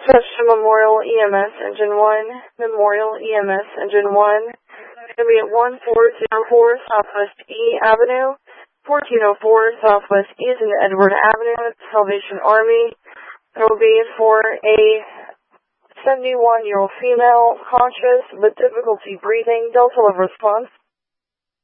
Dispatch to Memorial EMS Engine 1, Memorial EMS Engine 1. It's going to be at 1404 Southwest E Avenue, 1404 Southwest East and Edward Avenue, Salvation Army. It will be for a 71-year-old female, conscious but difficulty breathing, Delta Level response.